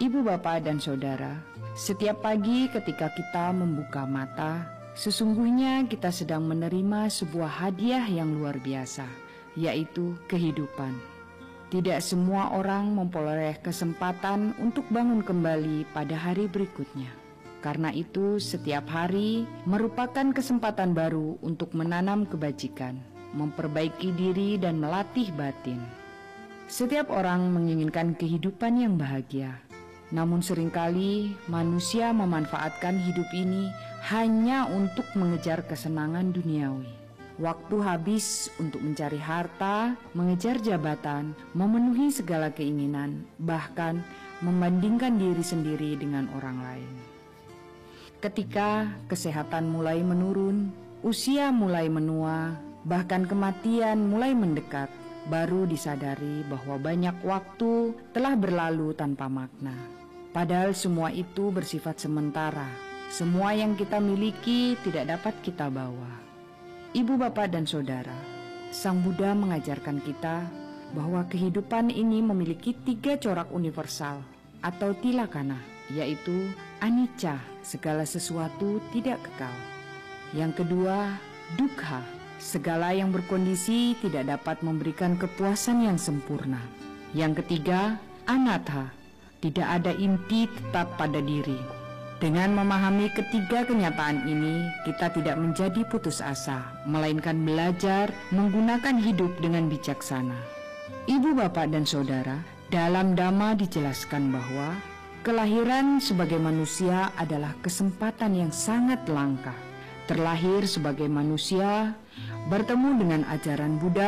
Ibu, bapak, dan saudara, setiap pagi ketika kita membuka mata, sesungguhnya kita sedang menerima sebuah hadiah yang luar biasa, yaitu kehidupan. Tidak semua orang memperoleh kesempatan untuk bangun kembali pada hari berikutnya. Karena itu, setiap hari merupakan kesempatan baru untuk menanam kebajikan, memperbaiki diri, dan melatih batin. Setiap orang menginginkan kehidupan yang bahagia. Namun seringkali manusia memanfaatkan hidup ini hanya untuk mengejar kesenangan duniawi. Waktu habis untuk mencari harta, mengejar jabatan, memenuhi segala keinginan, bahkan membandingkan diri sendiri dengan orang lain. Ketika kesehatan mulai menurun, usia mulai menua, bahkan kematian mulai mendekat, baru disadari bahwa banyak waktu telah berlalu tanpa makna. Padahal semua itu bersifat sementara. Semua yang kita miliki tidak dapat kita bawa. Ibu, bapak, dan saudara, Sang Buddha mengajarkan kita bahwa kehidupan ini memiliki 3 corak universal atau tilakana, yaitu anicca, segala sesuatu tidak kekal. Yang kedua, dukkha, segala yang berkondisi tidak dapat memberikan kepuasan yang sempurna. Yang ketiga, anatta, tidak ada inti tetap pada diri. Dengan memahami ketiga kenyataan ini, kita tidak menjadi putus asa, melainkan belajar menggunakan hidup dengan bijaksana. Ibu, bapak, dan saudara, dalam Dhamma dijelaskan bahwa kelahiran sebagai manusia adalah kesempatan yang sangat langka. Terlahir sebagai manusia, bertemu dengan ajaran Buddha